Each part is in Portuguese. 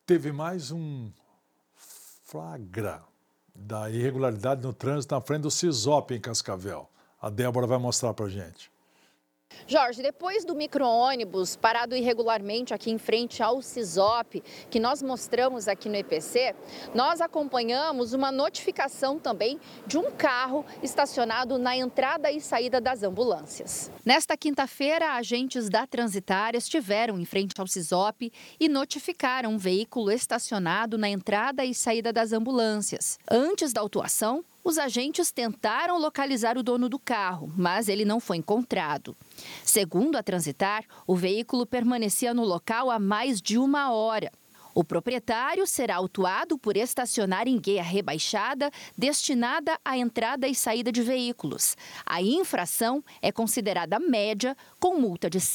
Teve mais um flagra da irregularidade no trânsito na frente do Sisop em Cascavel. A Débora vai mostrar para a gente. Jorge, depois do micro-ônibus parado irregularmente aqui em frente ao Sisop, que nós mostramos aqui no EPC, nós acompanhamos uma notificação também de um carro estacionado na entrada e saída das ambulâncias. Nesta quinta-feira, agentes da Transitária estiveram em frente ao Sisop e notificaram um veículo estacionado na entrada e saída das ambulâncias. Antes da autuação, os agentes tentaram localizar o dono do carro, mas ele não foi encontrado. Segundo a Transitar, o veículo permanecia no local há mais de 1 hora. O proprietário será autuado por estacionar em guia rebaixada destinada à entrada e saída de veículos. A infração é considerada média, com multa de R$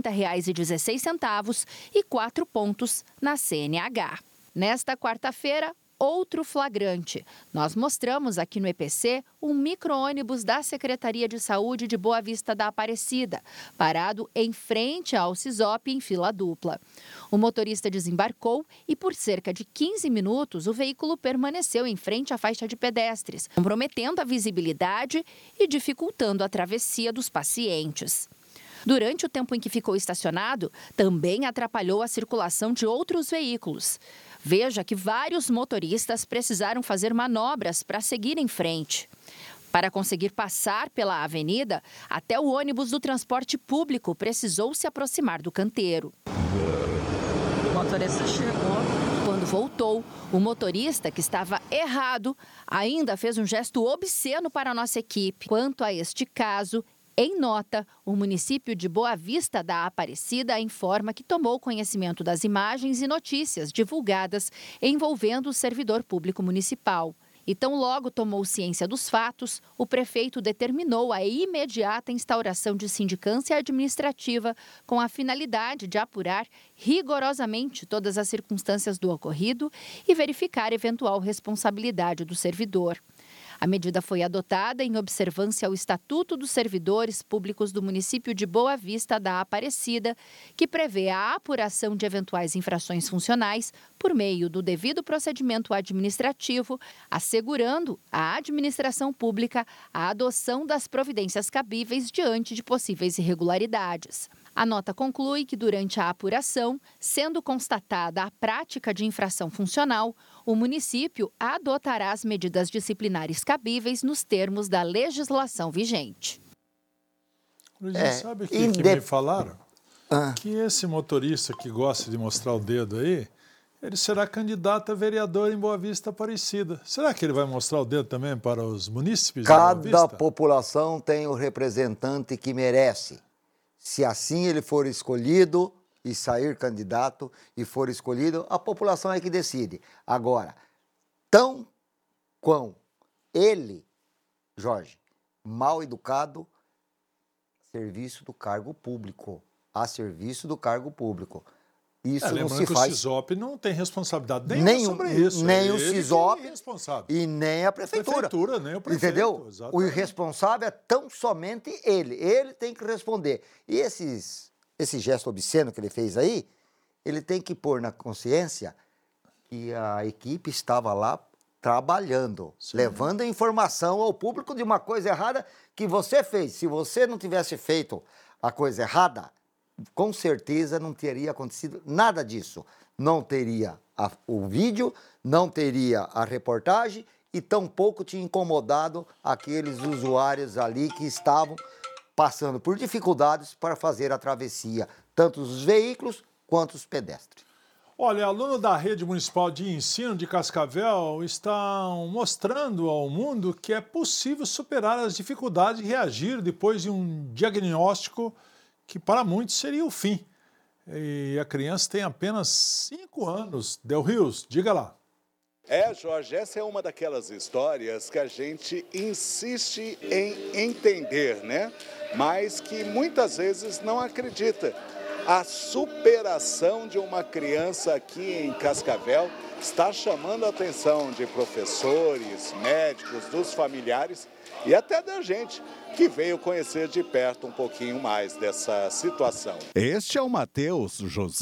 130,16 e 4 pontos na CNH. Nesta quarta-feira, outro flagrante. Nós mostramos aqui no EPC um micro-ônibus da Secretaria de Saúde de Boa Vista da Aparecida, parado em frente ao Sisop em fila dupla. O motorista desembarcou e por cerca de 15 minutos o veículo permaneceu em frente à faixa de pedestres, comprometendo a visibilidade e dificultando a travessia dos pacientes. Durante o tempo em que ficou estacionado, também atrapalhou a circulação de outros veículos. Veja que vários motoristas precisaram fazer manobras para seguir em frente. Para conseguir passar pela avenida, até o ônibus do transporte público precisou se aproximar do canteiro. O motorista chegou. Quando voltou, o motorista, que estava errado, ainda fez um gesto obsceno para a nossa equipe. Quanto a este caso, em nota, o município de Boa Vista da Aparecida informa que tomou conhecimento das imagens e notícias divulgadas envolvendo o servidor público municipal. E tão logo tomou ciência dos fatos, o prefeito determinou a imediata instauração de sindicância administrativa com a finalidade de apurar rigorosamente todas as circunstâncias do ocorrido e verificar eventual responsabilidade do servidor. A medida foi adotada em observância ao Estatuto dos Servidores Públicos do município de Boa Vista da Aparecida, que prevê a apuração de eventuais infrações funcionais por meio do devido procedimento administrativo, assegurando à administração pública a adoção das providências cabíveis diante de possíveis irregularidades. A nota conclui que, durante a apuração, sendo constatada a prática de infração funcional, o município adotará as medidas disciplinares cabíveis nos termos da legislação vigente. Luizinho, sabe o que me falaram? Que esse motorista que gosta de mostrar o dedo aí, ele será candidato a vereador em Boa Vista Aparecida. Será que ele vai mostrar o dedo também para os munícipes de Boa Vista? Cada população tem o representante que merece. Se assim ele for escolhido e sair candidato e for escolhido, a população é que decide. Agora, tão quão ele, Jorge, mal educado, serviço do cargo público, a serviço do cargo público. Isso não se faz. O Sisop não tem responsabilidade nenhuma sobre isso. Nem o Sisop e nem a prefeitura. Nem o prefeito. Entendeu? Exatamente. O irresponsável é tão somente ele. Ele tem que responder. E esse gesto obsceno que ele fez aí, ele tem que pôr na consciência que a equipe estava lá trabalhando, levando a informação ao público de uma coisa errada que você fez. Se você não tivesse feito a coisa errada, com certeza não teria acontecido nada disso. Não teria o vídeo, não teria a reportagem e tampouco tinha incomodado aqueles usuários ali que estavam passando por dificuldades para fazer a travessia, tanto os veículos quanto os pedestres. Olha, aluno da Rede Municipal de Ensino de Cascavel estão mostrando ao mundo que é possível superar as dificuldades e reagir depois de um diagnóstico que para muitos seria o fim. E a criança tem apenas 5 anos. Del Rios, diga lá. Jorge, essa é uma daquelas histórias que a gente insiste em entender, né? Mas que muitas vezes não acredita. A superação de uma criança aqui em Cascavel está chamando a atenção de professores, médicos, dos familiares e até da gente que veio conhecer de perto um pouquinho mais dessa situação. Este é o Matheus José.